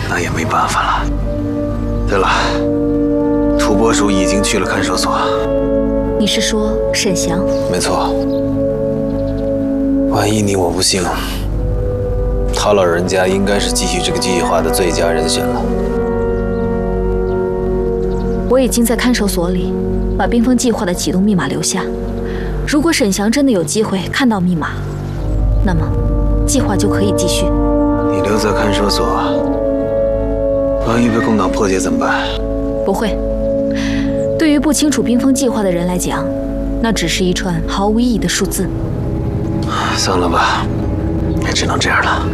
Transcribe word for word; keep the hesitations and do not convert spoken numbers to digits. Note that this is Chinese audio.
那也没办法了。对了，土拨鼠已经去了看守所。 你是说沈翔？ 没错。万一你我不幸，他老人家应该是继续这个计划的最佳人选了。 我已经在看守所里把冰封计划的启动密码留下。如果沈翔真的有机会看到密码，那么计划就可以继续。 你留在看守所，万一被共党破解怎么办？ 不会。对于不清楚冰封计划的人来讲，那只是一串毫无意义的数字。 算了吧，也只能这样了。